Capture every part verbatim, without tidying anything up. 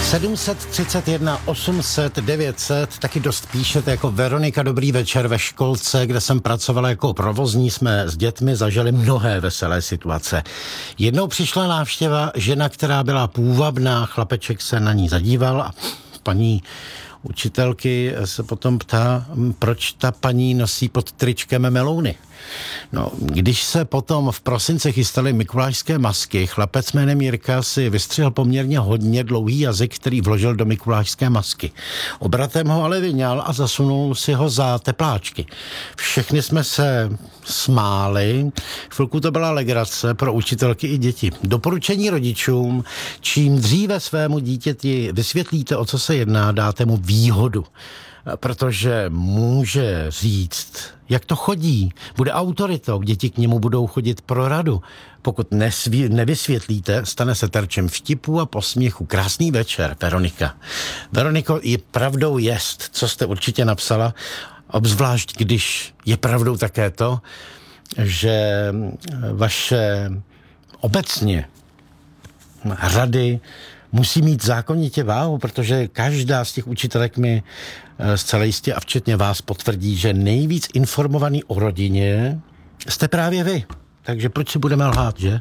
sedm set třicet jedna, osm set, devět set, taky dost píšete jako Veronika. Dobrý večer. Ve školce, kde jsem pracovala jako provozní, jsme s dětmi zažili mnohé veselé situace. Jednou přišla návštěva, žena, která byla půvabná, chlapeček se na ní zadíval a paní učitelky se potom ptá, proč ta paní nosí pod tričkem melouny. No, když se potom v prosinci chystaly mikulášské masky, chlapec jménem Jirka si vystřihl poměrně hodně dlouhý jazyk, který vložil do mikulášské masky. Obratem ho ale vyňal a zasunul si ho za tepláčky. Všechny jsme se smáli, chvilku to byla legrace pro učitelky i děti. Doporučení rodičům: čím dříve svému dítěti vysvětlíte, o co se jedná, dáte mu výhodu. Protože může říct, jak to chodí, bude autoritou, děti k němu budou chodit pro radu. Pokud nesví, nevysvětlíte, stane se terčem vtipů a posměchu. Krásný večer, Veronika. Veroniko, je pravdou jest, co jste určitě napsala, obzvlášť když je pravdou také to, že vaše obecně rady musí mít zákonitě váhu, protože každá z těch učitelek mi zcela jistě a včetně vás potvrdí, že nejvíc informovaný o rodině jste právě vy. Takže proč si budeme lhát, že?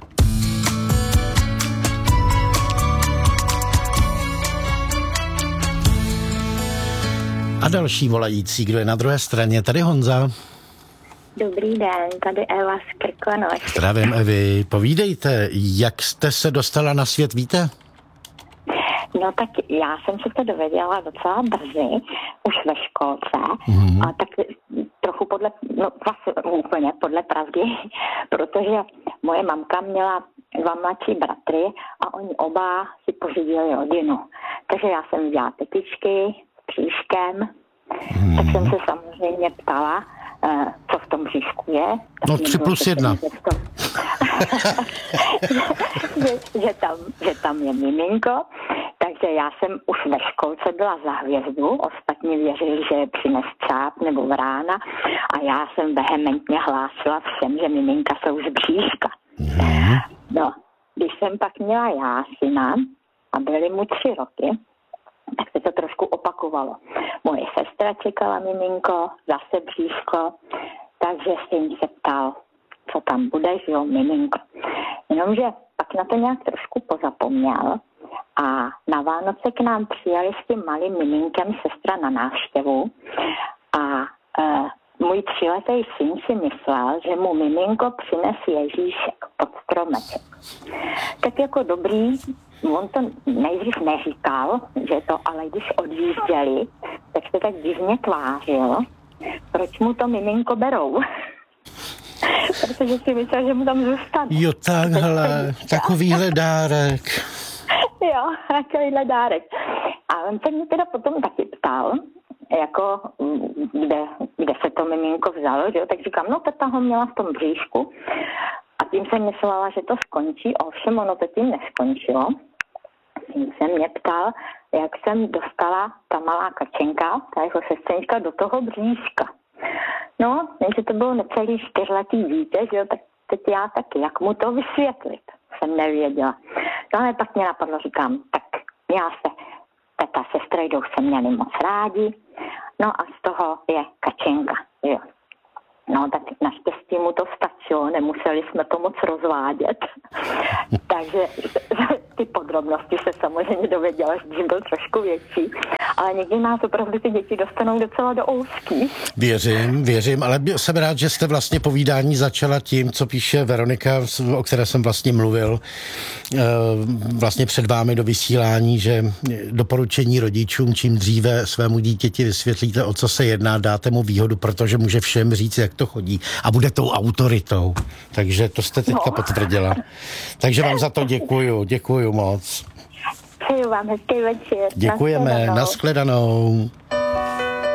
A další volající, kdo je na druhé straně, tady Honza. Dobrý den, tady Eva z Krkonoš. Zdravím, Evi. Povídejte, jak jste se dostala na svět, víte? No tak já jsem se to dověděla docela brzy, už ve školce, mm-hmm. a tak trochu podle, no vlastně úplně podle pravdy, protože moje mamka měla dva mladší bratry a oni oba si pořídili rodinu. Takže já jsem dělala tetičky s příškem, mm-hmm. tak jsem se samozřejmě ptala, co v tom bříšku je. No tři plus jedna. že, že, tam, že tam je miminko. Takže já jsem už ve školce byla za hvězdu, ostatní věřili, že je přines čáp nebo vrána a já jsem vehementně hlásila všem, že miminka jsou z bříška. Mm. No, když jsem pak měla já syna a byly mu tři roky, tak se to trošku opakovalo. Moje sestra čekala miminko, zase bříško, takže jsem se ptal, co tam bude, že jo, miminko. Jenomže pak na to nějak trošku pozapomněl a na Vánoce k nám přijeli s tím malým miminkem sestra na návštěvu a e, můj tříletý syn si myslel, že mu miminko přines Ježíšek pod stromeček. Tak jako dobrý, on to nejdřív neříkal, že to, ale když odjížděli, tak se tak divně tvářil, proč mu to miminko berou. Protože si myslel, že mu tam zůstane. Jo, takhle, takovýhle dárek. Jo, takovýhle dárek. A on se mě teda potom taky ptal, jako kde, kde se to miminko vzalo, že jo? Tak říkám, no teta ho měla v tom bříšku a tím jsem myslela, že to skončí, ovšem ono to tím neskončilo. Tím se mě ptal, jak jsem dostala ta malá kačenka, ta jeho sestřenička, do toho bříška. No, jenže to bylo necelý čtyřletý dítě, že jo, tak teď já taky, jak mu to vysvětlit, jsem nevěděla. No ale pak mě napadlo, říkám, tak já se, teta sestra jdou se měli moc rádi, no a z toho je kačenka, jo. No tak naštěstí mu to stačilo, nemuseli jsme to moc rozvádět. Takže ty podrobnosti se samozřejmě dověděla, když byl trošku větší. Ale někdy nás opravdu ty děti dostanou docela do ouský. Věřím, věřím, ale jsem rád, že jste vlastně povídání začala tím, co píše Veronika, o které jsem vlastně mluvil vlastně před vámi do vysílání, že doporučení rodičům, čím dříve svému dítěti vysvětlíte, o co se jedná, dáte mu výhodu, protože může všem říct, jak to chodí a bude tou autoritou. Takže to jste teďka no. potvrdila. Takže vám za to děkuju, děkuju moc. Přeju vám hezký večer. Děkujeme, nashledanou.